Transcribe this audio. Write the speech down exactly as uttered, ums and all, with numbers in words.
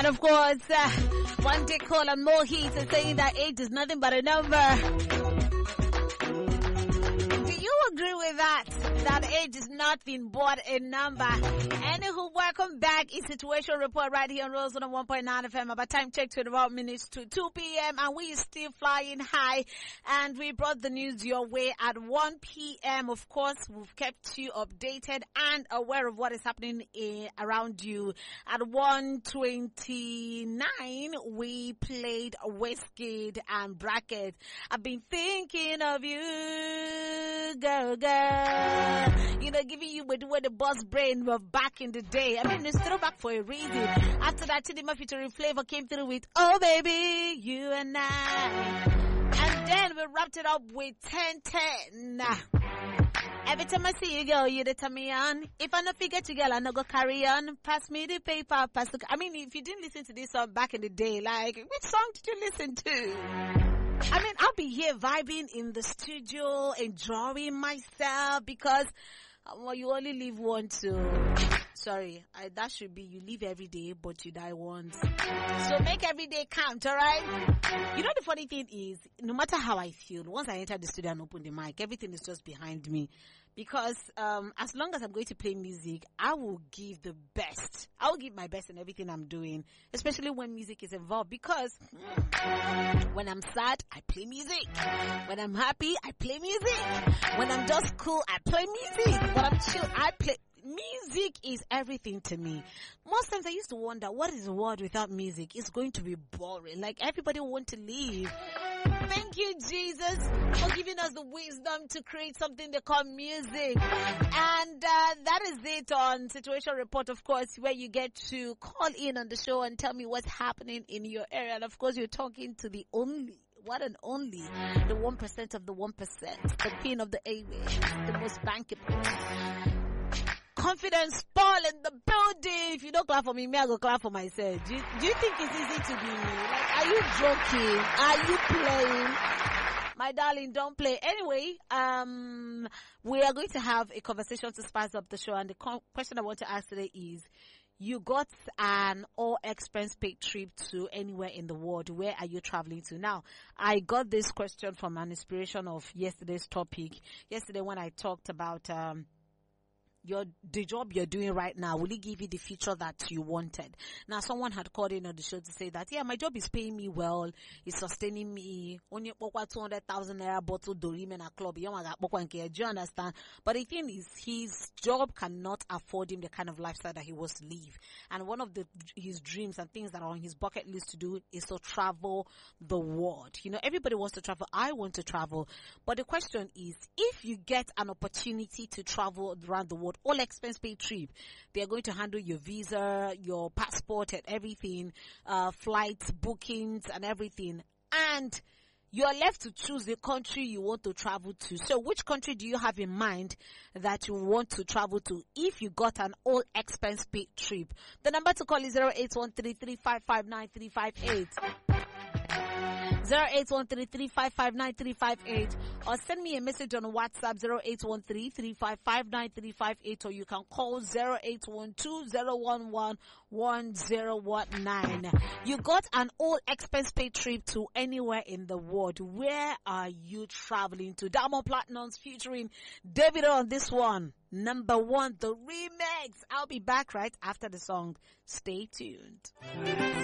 And of course, uh, one day call and more heat and saying that age is nothing but a number. Agree with that, that age is nothing but a number. Anywho, welcome back. It's Situation Report right here on Rose on one point nine F M. About time check twenty-one minutes to two p.m. and we are still flying high, and we brought the news your way at one p.m. Of course, we've kept you updated and aware of what is happening in, around you. At one twenty-nine, we played Wizkid and Bracket. I've been thinking of you, girl. Girl, you know, giving you with where the boss brain were back in the day. I mean, it's still back for a reason. After that, Chidima featuring Flavor came through with "Oh Baby, You and I," and then we wrapped it up with ten ten. Every time I see you, girl, you the turn me on. If I not forget you, girl, I not go carry on. Pass me the paper, pass the. I mean, if you didn't listen to this song back in the day, like, which song did you listen to? I mean, I'll be here vibing in the studio, enjoying myself because well, you only live once. So, sorry, I, that should be you live every day, but you die once. So make every day count, alright? You know, the funny thing is, no matter how I feel, once I enter the studio and open the mic, everything is just behind me. Because um, as long as I'm going to play music, I will give the best. I will give my best in everything I'm doing, especially when music is involved. Because mm, when I'm sad, I play music. When I'm happy, I play music. When I'm just cool, I play music. When I'm chill, I play. Music is everything to me. Most times I used to wonder, what is the world without music? It's going to be boring. Like, everybody will want to leave. Thank you, Jesus, for giving us the wisdom to create something they call music. And uh, that is it on Situation Report, of course, where you get to call in on the show and tell me what's happening in your area. And of course, you're talking to the only, what and only, the one percent of the one percent, the queen of the airways, the most bankable. Confidence Paul in the building. If you don't clap for me, me I go clap for myself. Do you, do you think it's easy to be me? Like, are you joking? Are you playing? My darling, don't play. Anyway, um, we are going to have a conversation to spice up the show, and the co- question I want to ask today is, you got an all expense paid trip to anywhere in the world. Where are you traveling to? Now, I got this question from an inspiration of yesterday's topic. Yesterday when I talked about, um, Your the job you're doing right now, will it give you the future that you wanted? Now, someone had called in on the show to say that, yeah, my job is paying me well, it's sustaining me. Only two hundred thousand naira bottle Dorim in a club. Do you understand? But the thing is, his job cannot afford him the kind of lifestyle that he wants to live. And one of the his dreams and things that are on his bucket list to do is to travel the world. You know, everybody wants to travel. I want to travel. But the question is, if you get an opportunity to travel around the world, all expense paid trip, they are going to handle your visa, your passport and everything, uh, flights, bookings and everything. And you are left to choose the country you want to travel to. So which country do you have in mind that you want to travel to if you got an all expense paid trip? The number to call is zero eight one three, three five five, nine three five eight. zero eight one three, three five five, nine three five eight, or send me a message on WhatsApp zero eight one three, three five five, nine three five eight, or you can call zero eight one two, zero one one, one zero one nine. You got an all expense paid trip to anywhere in the world. Where are you traveling to? Diamond Platnumz featuring David on this one. Number one, the remix. I'll be back right after the song. Stay tuned.